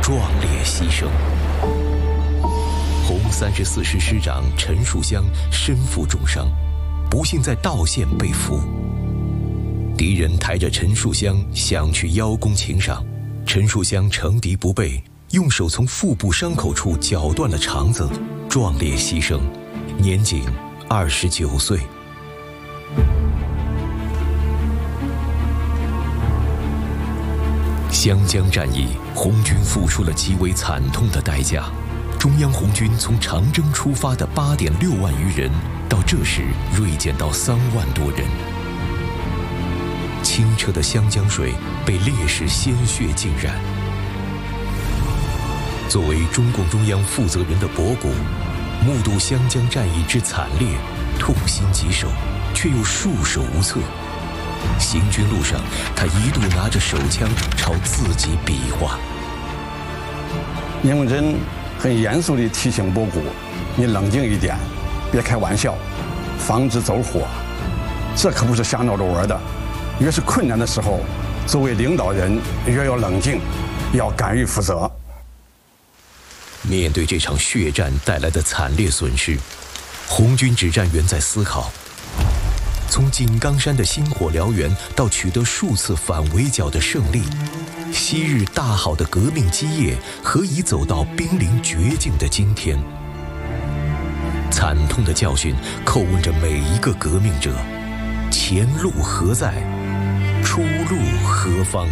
壮烈牺牲。红34师师长陈树湘身负重伤，不幸在道县被俘。敌人抬着陈树湘想去邀功请赏，陈树湘乘敌不备，用手从腹部伤口处绞断了肠子，壮烈牺牲，年仅29岁。湘江战役，红军付出了极为惨痛的代价。中央红军从长征出发的8.6万余人，到这时锐减到3万多人。清澈的湘江水被烈士鲜血浸染。作为中共中央负责人的博古，目睹湘江战役之惨烈，痛心疾首，却又束手无策。行军路上，他一度拿着手枪朝自己比划。 聂荣臻很严肃地提醒博古：“你冷静一点，别开玩笑，防止走火。这可不是瞎闹着玩的。越是困难的时候，作为领导人越要冷静，要敢于负责。” 面对这场血战带来的惨烈损失，红军指战员在思考：从井冈山的星火燎原到取得数次反围剿的胜利，昔日大好的革命基业何以走到濒临绝境的今天？惨痛的教训叩问着每一个革命者：前路何在？出路何方？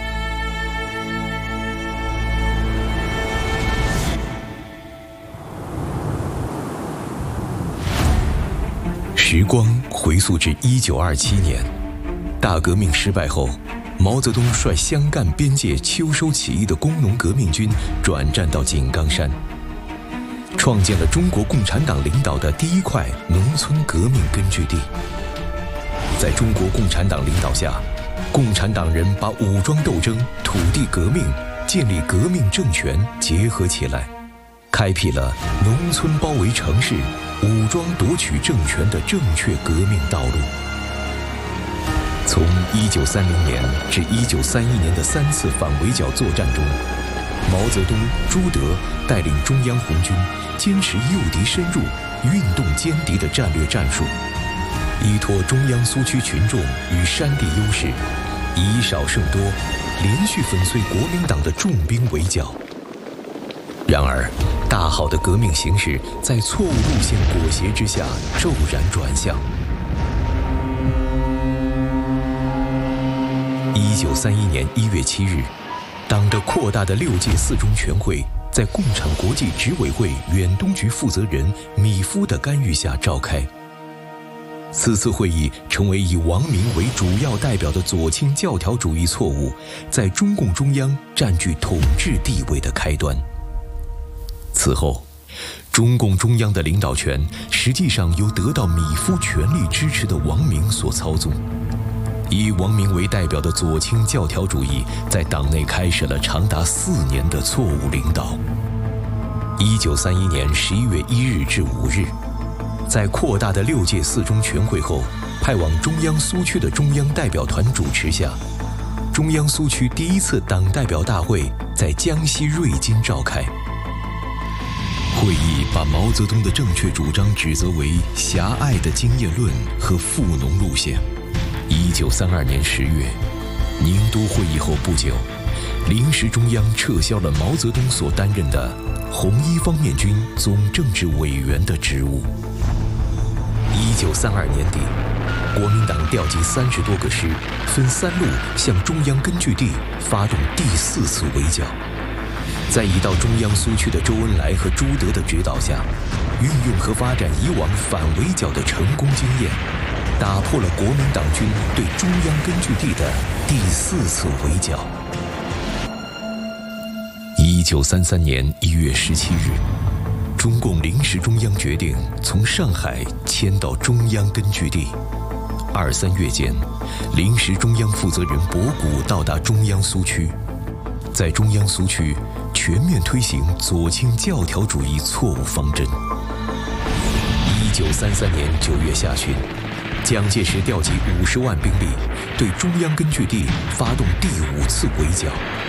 时光回溯至1927年，大革命失败后，毛泽东率湘赣边界秋收起义的工农革命军转战到井冈山，创建了中国共产党领导的第一块农村革命根据地。在中国共产党领导下，共产党人把武装斗争、土地革命、建立革命政权结合起来，开辟了农村包围城市、武装夺取政权的正确革命道路。从1930年至1931年的3次反围剿作战中，毛泽东、朱德带领中央红军坚持诱敌深入、运动歼敌的战略战术，依托中央苏区群众与山地优势，以少胜多，连续粉碎国民党的重兵围剿。然而，大好的革命形势在错误路线裹挟之下骤然转向。1931年1月7日，党的扩大的6届4中全会在共产国际执委会远东局负责人米夫的干预下召开。此次会议成为以王明为主要代表的左倾教条主义错误在中共中央占据统治地位的开端。此后，中共中央的领导权实际上由得到米夫全力支持的王明所操纵。以王明为代表的左倾教条主义在党内开始了长达4年的错误领导。1931年11月1日至5日，在扩大的6届4中全会后，派往中央苏区的中央代表团主持下，中央苏区第1次党代表大会在江西瑞金召开。会议把毛泽东的正确主张指责为狭隘的经验论和富农路线。1932年10月，宁都会议后不久，临时中央撤销了毛泽东所担任的红一方面军总政治委员的职务。1932年底，国民党调集30多个师，分3路向中央根据地发动第4次围剿。在已到中央苏区的周恩来和朱德的指导下，运用和发展以往反围剿的成功经验，打破了国民党军对中央根据地的第4次围剿。1933年1月17日，中共临时中央决定从上海迁到中央根据地。2、3月间，临时中央负责人博古到达中央苏区，在中央苏区全面推行左倾教条主义错误方针。1933年9月下旬，蒋介石调集50万兵力，对中央根据地发动第5次围剿。